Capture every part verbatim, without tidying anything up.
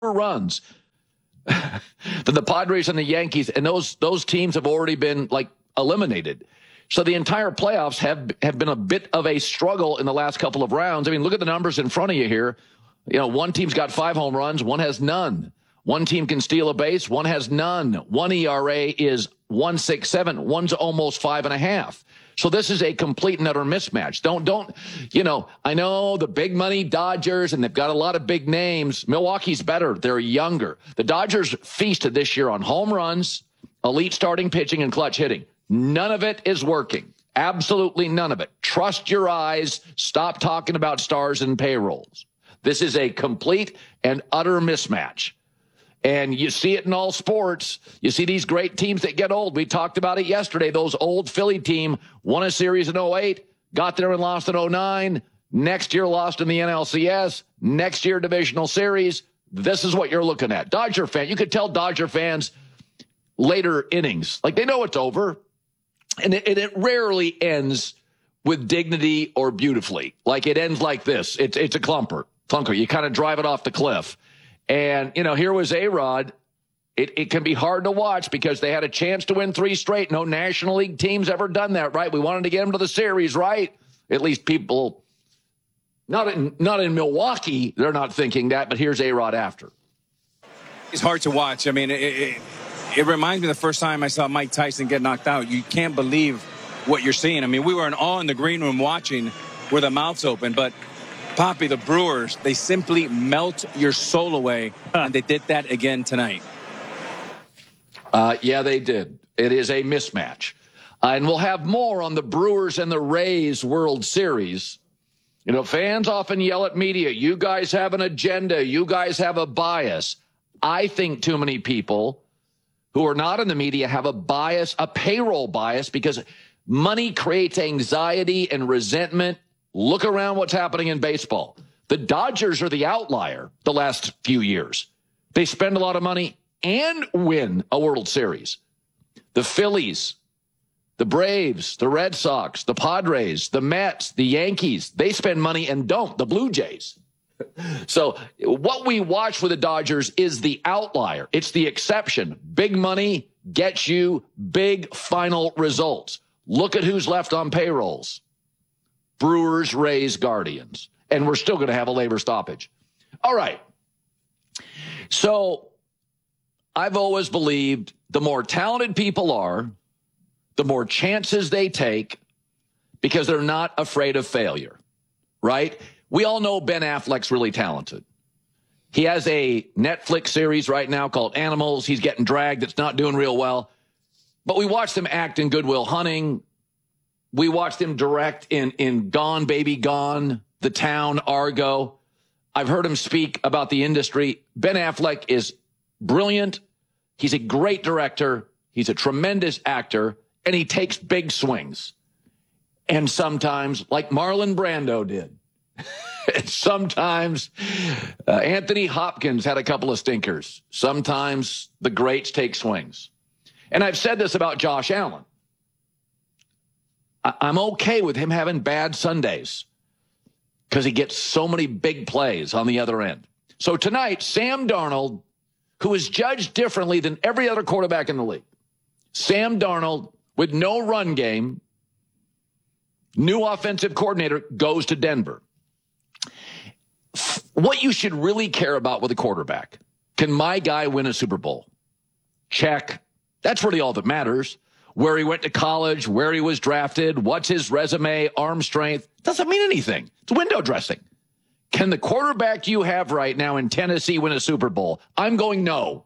runs than the Padres and the Yankees, and those those teams have already been like eliminated. So the entire playoffs have have been a bit of a struggle in the last couple of rounds. I mean, look at the numbers in front of you here. You know, one team's got five home runs, one has none. One team can steal a base, one has none. One E R A is one point six seven, one's almost five and a half. So this is a complete and utter mismatch. Don't, don't, you know, I know the big money Dodgers, and they've got a lot of big names. Milwaukee's better. They're younger. The Dodgers feasted this year on home runs, elite starting pitching, and clutch hitting. None of it is working. Absolutely none of it. Trust your eyes. Stop talking about stars and payrolls. This is a complete and utter mismatch. And you see it in all sports. You see these great teams that get old. We talked about it yesterday. Those old Philly team won a series in oh eight, got there and lost in oh nine. Next year lost in the N L C S. Next year divisional series. This is what you're looking at. Dodger fan, you could tell Dodger fans later innings, like they know it's over. And it, and it rarely ends with dignity or beautifully. Like it ends like this. It's, it's a clumper. Clunker. You kind of drive it off the cliff. And, you know, here was A-Rod. It, it can be hard to watch because they had a chance to win three straight. No National League team's ever done that, right? We wanted to get them to the series, right? At least people, not in, not in Milwaukee, they're not thinking that, but here's A-Rod after. It's hard to watch. I mean, it, it, it reminds me of the first time I saw Mike Tyson get knocked out. You can't believe what you're seeing. I mean, we were in awe in the green room watching with our mouths open, but Poppy, the Brewers, they simply melt your soul away, and they did that again tonight. Uh, yeah, they did. It is a mismatch. Uh, and we'll have more on the Brewers and the Rays World Series. You know, fans often yell at media, you guys have an agenda, you guys have a bias. I think too many people who are not in the media have a bias, a payroll bias, because money creates anxiety and resentment. Look around what's happening in baseball. The Dodgers are the outlier the last few years. They spend a lot of money and win a World Series. The Phillies, the Braves, the Red Sox, the Padres, the Mets, the Yankees, they spend money and don't. The Blue Jays. So what we watch with the Dodgers is the outlier. It's the exception. Big money gets you big final results. Look at who's left on payrolls. Brewers, Rays, Guardians. And we're still going to have a labor stoppage. All right. So I've always believed the more talented people are, the more chances they take because they're not afraid of failure, right? We all know Ben Affleck's really talented. He has a Netflix series right now called Animals. He's getting dragged. It's not doing real well. But we watched him act in Good Will Hunting. We watched him direct in, in Gone, Baby Gone, The Town, Argo. I've heard him speak about the industry. Ben Affleck is brilliant. He's a great director. He's a tremendous actor, and he takes big swings. And sometimes, like Marlon Brando did, sometimes uh, Anthony Hopkins had a couple of stinkers. Sometimes the greats take swings. And I've said this about Josh Allen. I'm okay with him having bad Sundays because he gets so many big plays on the other end. So tonight, Sam Darnold, who is judged differently than every other quarterback in the league. Sam Darnold, with no run game, new offensive coordinator, goes to Denver. What you should really care about with a quarterback, can my guy win a Super Bowl? Check. That's really all that matters. Where he went to college, where he was drafted, what's his resume, arm strength, doesn't mean anything. It's window dressing. Can the quarterback you have right now in Tennessee win a Super Bowl? I'm going no.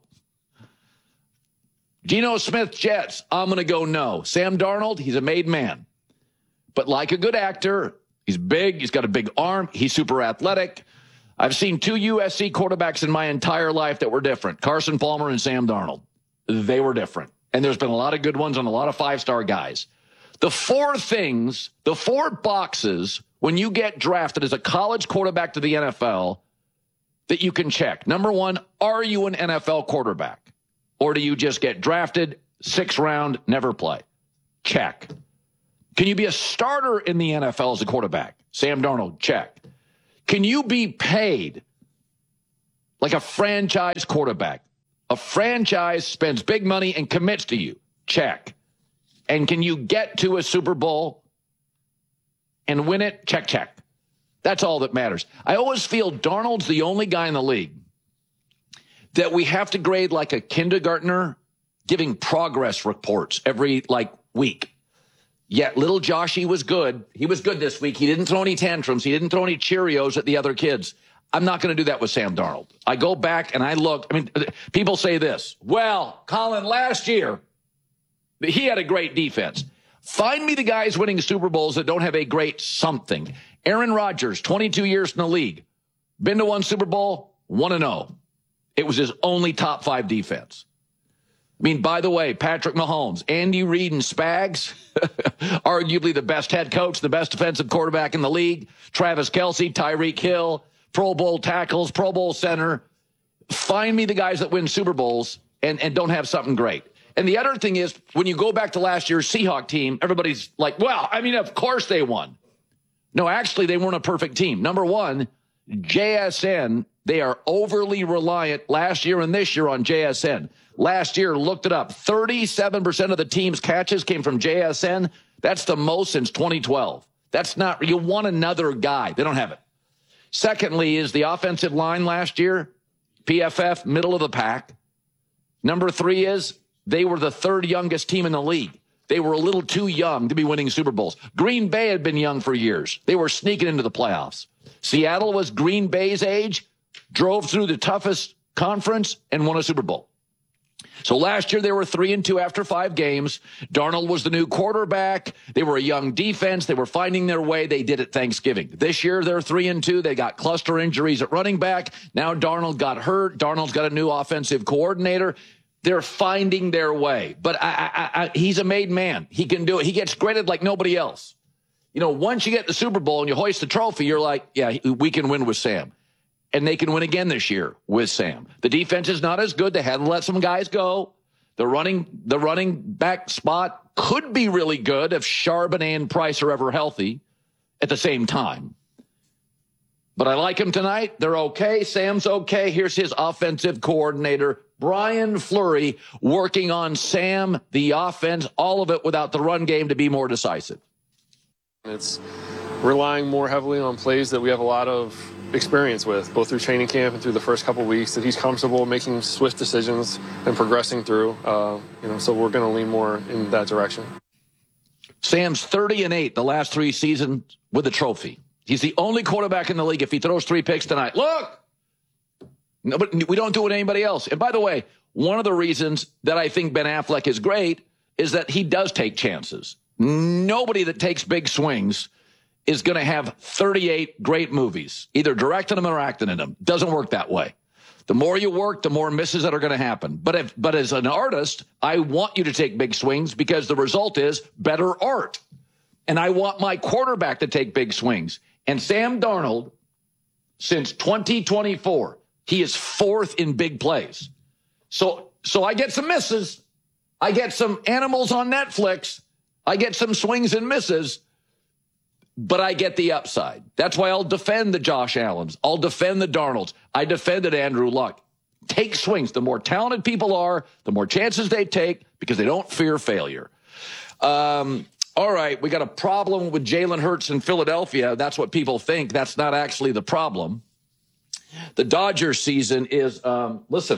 Geno Smith, Jets, I'm going to go no. Sam Darnold, he's a made man. But like a good actor, he's big, he's got a big arm, he's super athletic. I've seen two U S C quarterbacks in my entire life that were different, Carson Palmer and Sam Darnold. They were different. And there's been a lot of good ones and a lot of five-star guys. The four things, the four boxes when you get drafted as a college quarterback to the N F L that you can check. Number one, are you an N F L quarterback? Or do you just get drafted, sixth round, never play? Check. Can you be a starter in the N F L as a quarterback? Sam Darnold, check. Can you be paid like a franchise quarterback. A franchise spends big money and commits to you. Check. And can you get to a Super Bowl and win it? Check, check. That's all that matters. I always feel Darnold's the only guy in the league that we have to grade like a kindergartner giving progress reports every, like, week. Yet little Joshy was good. He was good this week. He didn't throw any tantrums. He didn't throw any Cheerios at the other kids. I'm not going to do that with Sam Darnold. I go back and I look. I mean, people say this. Well, Colin, last year, he had a great defense. Find me the guys winning Super Bowls that don't have a great something. Aaron Rodgers, twenty-two years in the league. Been to one Super Bowl, one and oh. It was his only top five defense. I mean, by the way, Patrick Mahomes, Andy Reid and Spags, arguably the best head coach, the best defensive quarterback in the league. Travis Kelce, Tyreek Hill, Pro Bowl tackles, Pro Bowl center. Find me the guys that win Super Bowls and, and don't have something great. And the other thing is, when you go back to last year's Seahawks team, everybody's like, well, I mean, of course they won. No, actually, they weren't a perfect team. Number one, J S N, they are overly reliant last year and this year on J S N. Last year, looked it up, thirty-seven percent of the team's catches came from J S N. That's the most since twenty twelve. That's not, you want another guy. They don't have it. Secondly is the offensive line last year, P F F, middle of the pack. Number three is they were the third youngest team in the league. They were a little too young to be winning Super Bowls. Green Bay had been young for years. They were sneaking into the playoffs. Seattle was Green Bay's age, drove through the toughest conference, and won a Super Bowl. So last year they were three and two after five games. Darnold was the new quarterback. They were a young defense. They were finding their way. They did it Thanksgiving. This year they're three and two. They got cluster injuries at running back. Now Darnold got hurt. Darnold's got a new offensive coordinator. They're finding their way. But I, I, I, he's a made man. He can do it. He gets graded like nobody else. You know, once you get the Super Bowl and you hoist the trophy, you're like, yeah, we can win with Sam. And they can win again this year with Sam. The defense is not as good. They had to let some guys go. The running, the running back spot could be really good if Charbonnet and Price are ever healthy at the same time. But I like him tonight. They're okay. Sam's okay. Here's his offensive coordinator, Brian Fleury, working on Sam, the offense, all of it without the run game to be more decisive. It's relying more heavily on plays that we have a lot of experience with, both through training camp and through the first couple of weeks, that he's comfortable making swift decisions and progressing through. Uh, you know, so we're going to lean more in that direction. Sam's thirty and eight the last three seasons with a trophy. He's the only quarterback in the league if he throws three picks tonight. Look, no, but we don't do it with anybody else. And by the way, one of the reasons that I think Ben Affleck is great is that he does take chances. Nobody that takes big swings is going to have thirty-eight great movies, either directing them or acting in them. Doesn't work that way. The more you work, the more misses that are going to happen. But if, but as an artist, I want you to take big swings because the result is better art. And I want my quarterback to take big swings. And Sam Darnold, since twenty twenty-four, he is fourth in big plays. So, so I get some misses. I get some animals on Netflix. I get some swings and misses. But I get the upside. That's why I'll defend the Josh Allens. I'll defend the Darnolds. I defended Andrew Luck. Take swings. The more talented people are, the more chances they take because they don't fear failure. Um, all right, we got a problem with Jalen Hurts in Philadelphia. That's what people think. That's not actually the problem. The Dodgers season is, um, listen,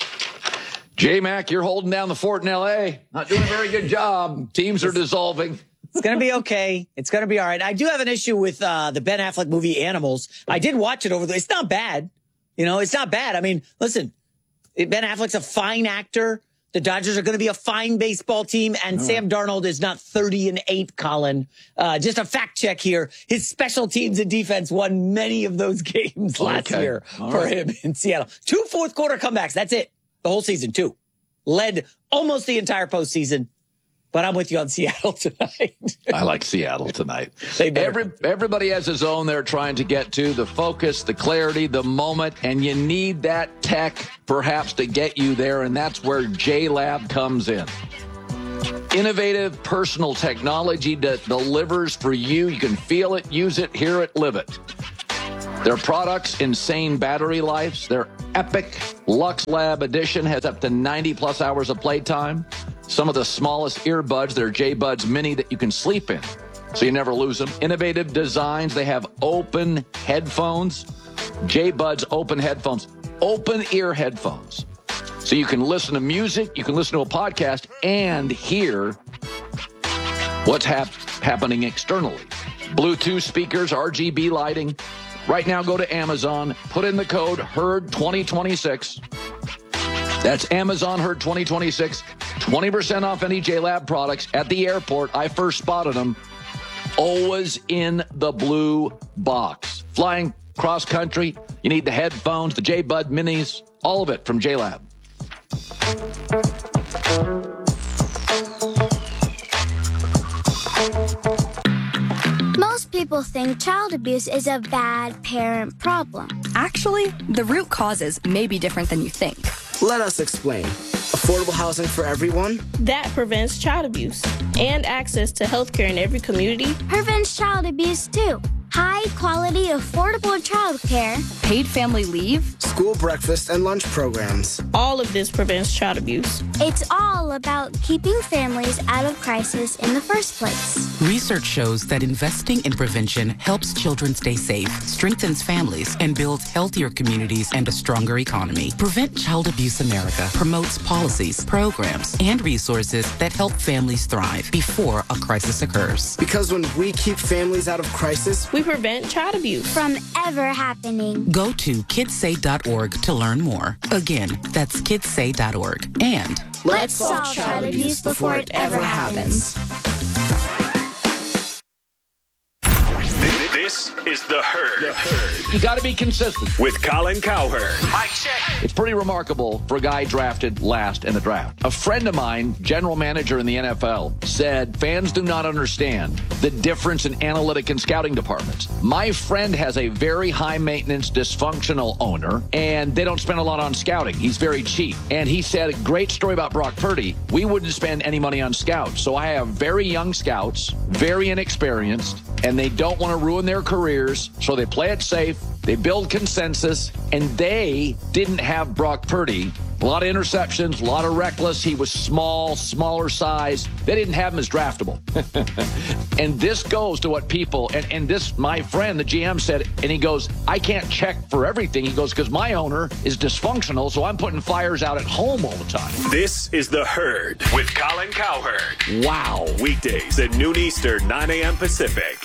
J-Mac, you're holding down the fort in L A. Not doing a very good job. Teams are dissolving. It's going to be okay. It's going to be all right. I do have an issue with uh, the Ben Affleck movie Animals. I did watch it over the. It's not bad. You know, it's not bad. I mean, listen, Ben Affleck's a fine actor. The Dodgers are going to be a fine baseball team, and oh. Sam Darnold is not thirty and eight, Colin. Uh, just a fact check here. His special teams and defense won many of those games last okay. year all for right. him in Seattle. Two fourth quarter comebacks. That's it. The whole season, two. Led almost the entire postseason. But I'm with you on Seattle tonight. I like Seattle tonight. Every, everybody has a zone they're trying to get to, the focus, the clarity, the moment, and you need that tech perhaps to get you there, and that's where J-Lab comes in. Innovative personal technology that delivers for you. You can feel it, use it, hear it, live it. Their products, insane battery lives. Their epic Lux Lab Edition has up to ninety plus hours of playtime. Some of the smallest earbuds, their J-Buds Mini that you can sleep in, so you never lose them. Innovative designs. They have open headphones. J-Buds open headphones. Open ear headphones. So you can listen to music, you can listen to a podcast, and hear what's hap- happening externally. Bluetooth speakers, R G B lighting. Right now, go to Amazon, put in the code HERD twenty twenty-six. That's Amazon HERD twenty twenty-six. twenty percent off any J-Lab products. At the airport, I first spotted them. Always in the blue box. Flying cross country, you need the headphones, the J-Bud Minis, all of it from J-Lab. Most people think child abuse is a bad parent problem. Actually, the root causes may be different than you think. Let us explain. Affordable housing for everyone? That prevents child abuse and access to health care in every community. Prevents child abuse too. High quality, affordable child care. Paid family leave. School breakfast and lunch programs. All of this prevents child abuse. It's all about keeping families out of crisis in the first place. Research shows that investing in prevention helps children stay safe, strengthens families, and builds healthier communities and a stronger economy. Prevent Child Abuse America promotes policies, programs, and resources that help families thrive before a crisis occurs. Because when we keep families out of crisis, we prevent child abuse from ever happening. Go to kids say dot org to learn more. Again, that's kids say dot org. And let's solve child abuse before it ever happens. This is The Herd. The Herd. You got to be consistent. With Colin Cowherd. Mic check. It's pretty remarkable for a guy drafted last in the draft. A friend of mine, general manager in the N F L, said fans do not understand the difference in analytic and scouting departments. My friend has a very high-maintenance, dysfunctional owner, and they don't spend a lot on scouting. He's very cheap. And he said, a great story about Brock Purdy, we wouldn't spend any money on scouts. So I have very young scouts, very inexperienced, and they don't want to ruin their careers, so they play it safe, they build consensus, and they didn't have Brock Purdy. A lot of interceptions, a lot of reckless. He was small, smaller size. They didn't have him as draftable. And this goes to what people, and, and this, my friend, the G M said, and he goes, I can't check for everything. He goes, because my owner is dysfunctional, so I'm putting fires out at home all the time. This is The Herd with Colin Cowherd. Wow. Weekdays at noon Eastern, nine a.m. Pacific.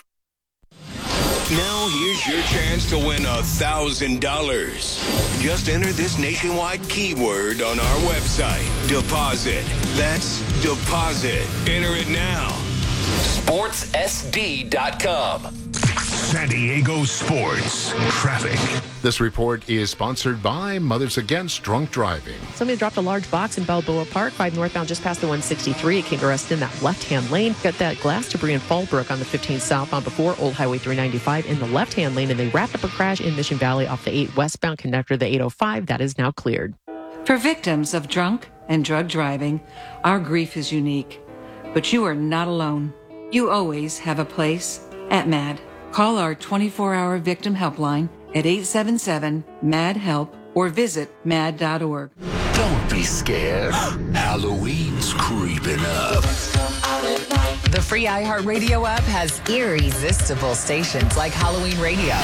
Now here's your chance to win a thousand dollars. Just enter this nationwide keyword on our website. Deposit. That's deposit. Enter it now. sports S D dot com. San Diego Sports Traffic. This report is sponsored by Mothers Against Drunk Driving. Somebody dropped a large box in Balboa Park, five northbound just past the one sixty-three. It came to rest in that left-hand lane. Got that glass debris in Fallbrook on the fifteen southbound before Old Highway three ninety-five in the left-hand lane, and they wrapped up a crash in Mission Valley off the eight westbound connector, the eight oh five. That is now cleared. For victims of drunk and drug driving, our grief is unique. But you are not alone. You always have a place at MAD. Call our twenty-four hour victim helpline at eight seven seven, M A D, HELP or visit mad dot org. Don't be scared. Halloween's creeping up. The free iHeartRadio app has irresistible stations like Halloween Radio.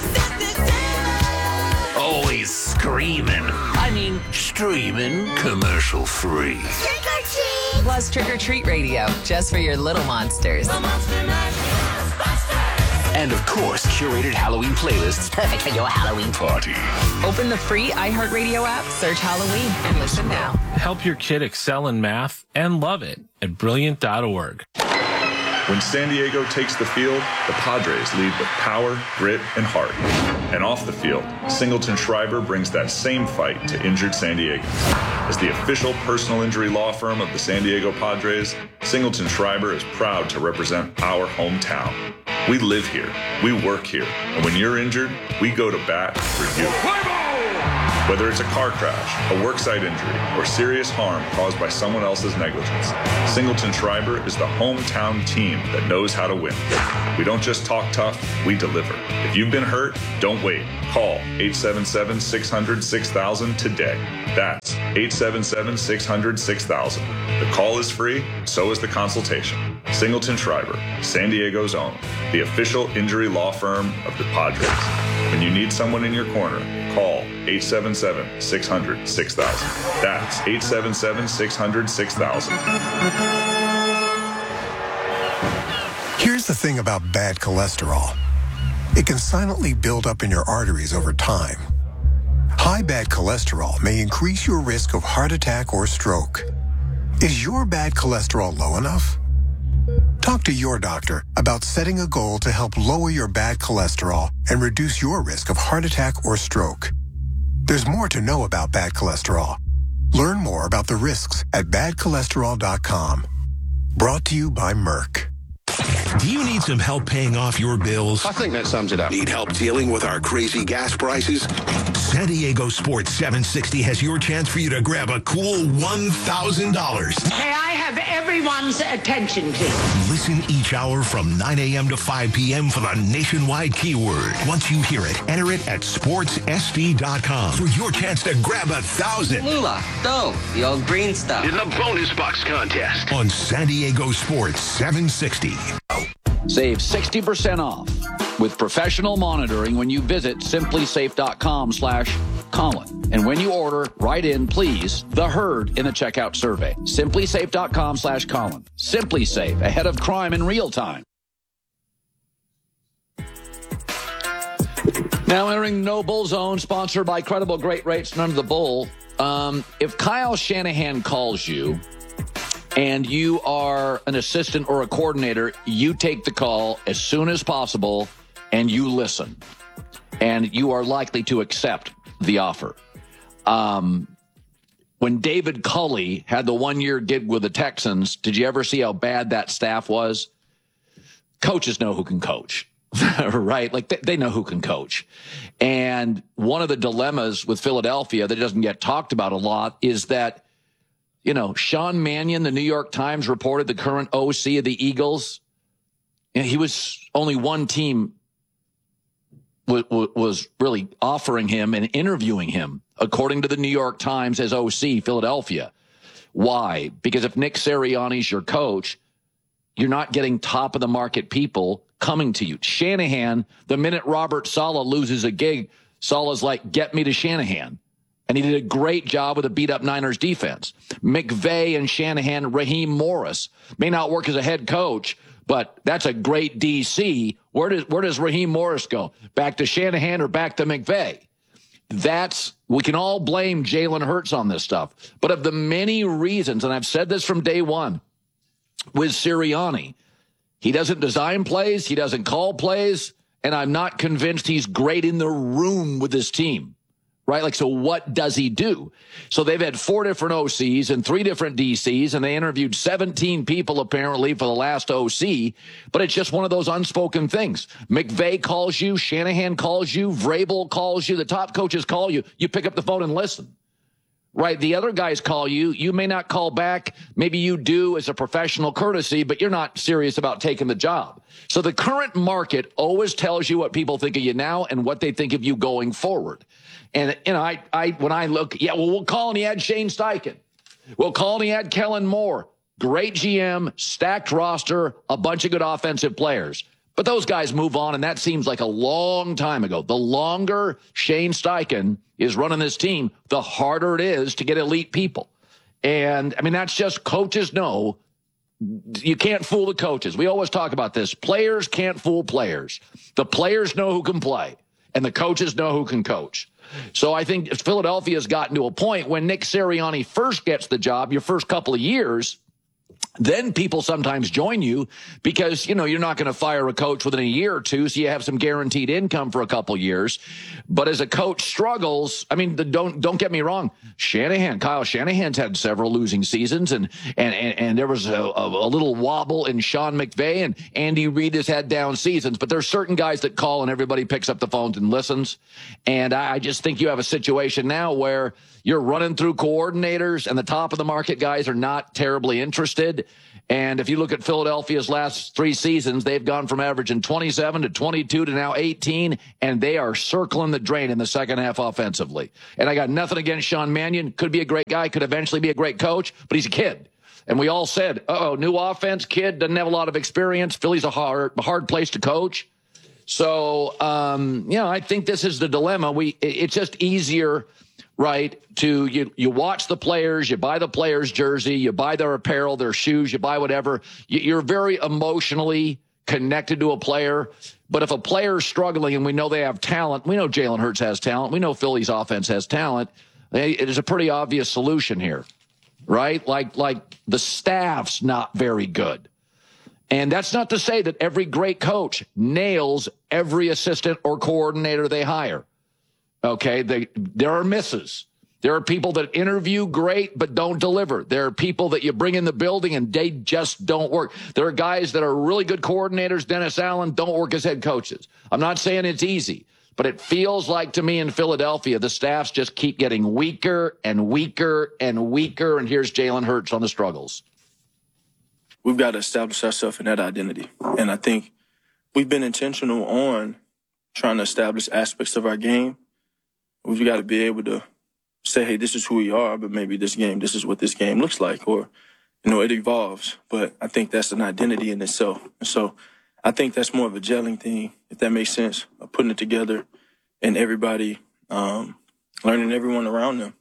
Always screaming. I mean, streaming commercial free. Trick or treat! Plus Trick or Treat Radio, just for your little monsters. And of course, curated Halloween playlists perfect for your Halloween party. Open the free iHeartRadio app, search Halloween, and listen now. Help your kid excel in math and love it at brilliant dot org. When San Diego takes the field, the Padres lead with power, grit, and heart. And off the field, Singleton Schreiber brings that same fight to injured San Diegans. As the official personal injury law firm of the San Diego Padres, Singleton Schreiber is proud to represent our hometown. We live here, we work here, and when you're injured, we go to bat for you. Whether it's a car crash, a worksite injury, or serious harm caused by someone else's negligence, Singleton Schreiber is the hometown team that knows how to win. We don't just talk tough, we deliver. If you've been hurt, don't wait. Call eight seven seven, six hundred, six thousand today. That's eight seven seven, six hundred, six thousand. The call is free, so is the consultation. Singleton Schreiber, San Diego's own, the official injury law firm of the Padres. When you need someone in your corner, call eight seven seven, six hundred, six thousand. That's eight seven seven, six hundred, six thousand. Here's the thing about bad cholesterol. It can silently build up in your arteries over time. High bad cholesterol may increase your risk of heart attack or stroke. Is your bad cholesterol low enough? Talk to your doctor about setting a goal to help lower your bad cholesterol and reduce your risk of heart attack or stroke. There's more to know about bad cholesterol. Learn more about the risks at bad cholesterol dot com. Brought to you by Merck. Do you need some help paying off your bills? I think that sums it up. Need help dealing with our crazy gas prices? San Diego Sports seven sixty has your chance for you to grab a cool one thousand dollars. May I have everyone's attention, please? Listen each hour from nine a.m. to five p.m. for the nationwide keyword. Once you hear it, enter it at sports s d dot com for your chance to grab a thousand. Moolah, dough, the old green stuff. In the bonus box contest on San Diego Sports seven sixty. Save sixty percent off with professional monitoring when you visit simply safe dot com slash Colin. And when you order, write in, please, the herd in the checkout survey. simply safe dot com slash Colin. Simply Safe, ahead of crime in real time. Now entering No Bull Zone, sponsored by Credible Great Rates, none of the bull. Um, if Kyle Shanahan calls you and you are an assistant or a coordinator, you take the call as soon as possible and you listen. And you are likely to accept the offer. Um, when David Culley had the one-year gig with the Texans, did you ever see how bad that staff was? Coaches know who can coach, right? Like they, they know who can coach. And one of the dilemmas with Philadelphia that doesn't get talked about a lot is that, you know, Sean Mannion, the New York Times, reported the current O C of the Eagles. And he was only one team w- w- was really offering him and interviewing him, according to the New York Times, as O C, Philadelphia. Why? Because if Nick Sirianni's your coach, you're not getting top of the market people coming to you. Shanahan, the minute Robert Saleh loses a gig, Saleh's like, get me to Shanahan. And he did a great job with a beat-up Niners defense. McVay and Shanahan, Raheem Morris may not work as a head coach, but that's a great D C. Where does where does Raheem Morris go? Back to Shanahan or back to McVay? That's we can all blame Jalen Hurts on this stuff. But of the many reasons, and I've said this from day one with Sirianni, he doesn't design plays, he doesn't call plays, and I'm not convinced he's great in the room with his team. Right? Like, so what does he do? So they've had four different O Cs and three different D Cs, and they interviewed seventeen people apparently for the last O C, but it's just one of those unspoken things. McVay calls you, Shanahan calls you, Vrabel calls you, the top coaches call you. You pick up the phone and listen. Right? The other guys call you. You may not call back. Maybe you do as a professional courtesy, but you're not serious about taking the job. So the current market always tells you what people think of you now and what they think of you going forward. And, you know, I, I, when I look, yeah, well, we'll call and he had Shane Steichen. We'll call and he had Kellen Moore. Great G M, stacked roster, a bunch of good offensive players. But those guys move on, and that seems like a long time ago. The longer Shane Steichen is running this team, the harder it is to get elite people. And, I mean, that's just coaches know. You can't fool the coaches. We always talk about this. Players can't fool players. The players know who can play, and the coaches know who can coach. So I think Philadelphia's gotten to a point when Nick Sirianni first gets the job, your first couple of years, then people sometimes join you because, you know, you're not going to fire a coach within a year or two, so you have some guaranteed income for a couple years. But as a coach struggles, I mean, the, don't don't get me wrong, Shanahan, Kyle Shanahan's had several losing seasons, and and and, and there was a, a, a little wobble in Sean McVay, and Andy Reid has had down seasons. But there's certain guys that call and everybody picks up the phones and listens. And I, I just think you have a situation now where you're running through coordinators, and the top of the market guys are not terribly interested. And if you look at Philadelphia's last three seasons, they've gone from averaging twenty-seven to twenty-two to now eighteen, and they are circling the drain in the second half offensively. And I got nothing against Sean Mannion. Could be a great guy, could eventually be a great coach, but he's a kid. And we all said, uh-oh, new offense, kid, doesn't have a lot of experience. Philly's a hard, a hard place to coach. So, um, you know, I think this is the dilemma. We, it's just easier, right, to you, you watch the players, you buy the players' jersey, you buy their apparel, their shoes, you buy whatever. You, you're very emotionally connected to a player. But if a player's struggling and we know they have talent, we know Jalen Hurts has talent, we know Philly's offense has talent, it is a pretty obvious solution here, right? Like, like the staff's not very good. And that's not to say that every great coach nails every assistant or coordinator they hire. Okay, they, there are misses. There are people that interview great but don't deliver. There are people that you bring in the building and they just don't work. There are guys that are really good coordinators, Dennis Allen, don't work as head coaches. I'm not saying it's easy, but it feels like to me in Philadelphia, the staffs just keep getting weaker and weaker and weaker, and here's Jalen Hurts on the struggles. We've got to establish ourselves in that identity. And I think we've been intentional on trying to establish aspects of our game. We've got to be able to say, hey, this is who we are, but maybe this game, this is what this game looks like. Or, you know, it evolves. But I think that's an identity in itself. And so I think that's more of a gelling thing, if that makes sense, of putting it together and everybody um, learning everyone around them.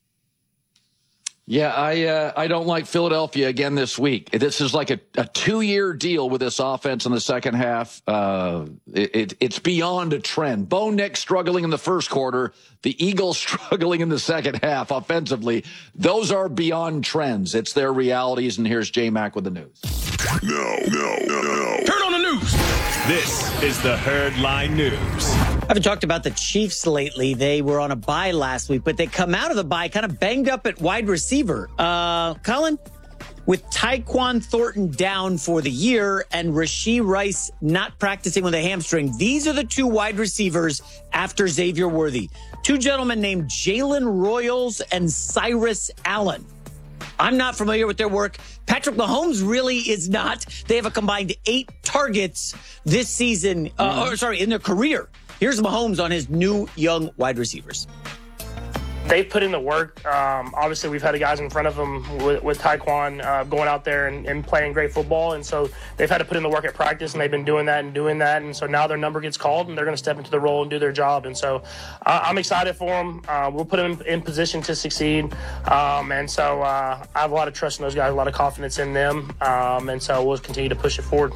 Yeah, I uh, I don't like Philadelphia again this week. This is like a, a two-year deal with this offense in the second half. Uh, it, it, it's beyond a trend. Bo Nix struggling in the first quarter, the Eagles struggling in the second half offensively. Those are beyond trends. It's their realities, and here's J-Mac with the news. No, no, no, no. Turn on the news. This is the Herd Line News. I haven't talked about the Chiefs lately. They were on a bye last week, but they come out of the bye kind of banged up at wide receiver. Uh, Colin, with Tyquan Thornton down for the year and Rashee Rice not practicing with a hamstring, these are the two wide receivers after Xavier Worthy. Two gentlemen named Jalen Royals and Cyrus Allen. I'm not familiar with their work. Patrick Mahomes really is not. They have a combined eight targets this season, uh, or sorry, in their career. Here's Mahomes on his new young wide receivers. They've put in the work. Um, obviously, we've had the guys in front of them with, with Tyquan uh, going out there and, and playing great football. And so they've had to put in the work at practice, and they've been doing that and doing that. And so now their number gets called, and they're going to step into the role and do their job. And so uh, I'm excited for them. Uh, we'll put them in, in position to succeed. Um, and so uh, I have a lot of trust in those guys, a lot of confidence in them. Um, and so we'll continue to push it forward.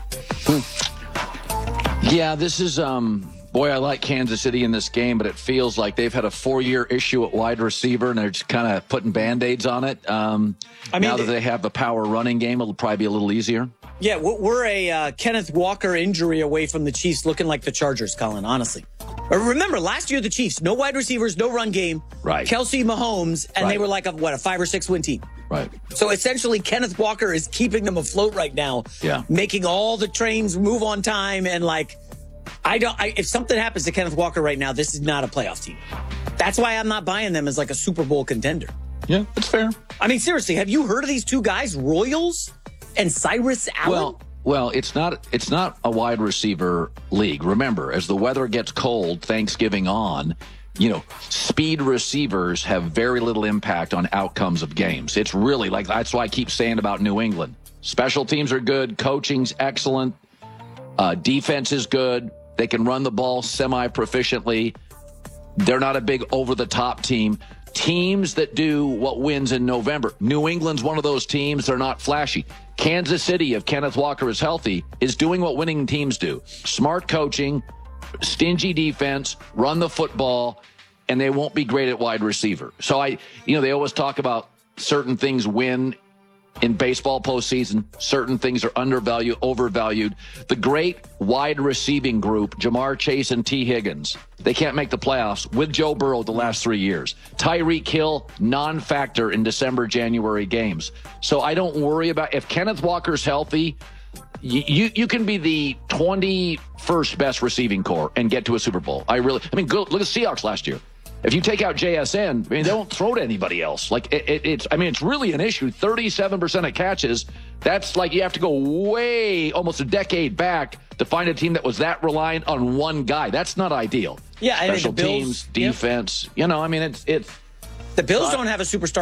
Yeah, this is... um. Boy, I like Kansas City in this game, but it feels like they've had a four-year issue at wide receiver, and they're just kind of putting Band-Aids on it. Um, I mean, now that they have the power running game, it'll probably be a little easier. Yeah, we're a uh, Kenneth Walker injury away from the Chiefs looking like the Chargers, Colin, honestly. Remember, last year, the Chiefs, no wide receivers, no run game. Right. Kelsey Mahomes, and right. they were like, a, what, a five or six win team. Right. So essentially, Kenneth Walker is keeping them afloat right now. Yeah. Making all the trains move on time, and like, I don't. I, if something happens to Kenneth Walker right now, this is not a playoff team. That's why I'm not buying them as like a Super Bowl contender. Yeah, that's fair. I mean, seriously, have you heard of these two guys, Royals and Cyrus Allen? Well, well, it's not. It's not a wide receiver league. Remember, as the weather gets cold, Thanksgiving on, you know, speed receivers have very little impact on outcomes of games. It's really like that's why I keep saying about New England. Special teams are good. Coaching's excellent. Uh, defense is good. They can run the ball semi-proficiently. They're not a big over-the-top team. Teams that do what wins in November. New England's one of those teams. They're not flashy. Kansas City, if Kenneth Walker is healthy, is doing what winning teams do. Smart coaching, stingy defense, run the football, and they won't be great at wide receiver. So, I, you know, they always talk about certain things win in baseball postseason. Certain things are undervalued, overvalued. The great wide receiving group, Jamar Chase and T. Higgins, they can't make the playoffs with Joe Burrow the last three years. Tyreek Hill, non-factor in December, January games. So I don't worry about if Kenneth Walker's healthy. You you can be the twenty-first best receiving core and get to a Super Bowl. I really, I mean, go, look at the Seahawks last year. If you take out J S N, I mean, they don't throw to anybody else. Like it, it, it's, I mean, it's really an issue. thirty-seven percent of catches. That's like you have to go way, almost a decade back to find a team that was that reliant on one guy. That's not ideal. Yeah, special I mean, the Bills, teams, defense. Yep. You know, I mean, it's it's. The Bills don't have a superstar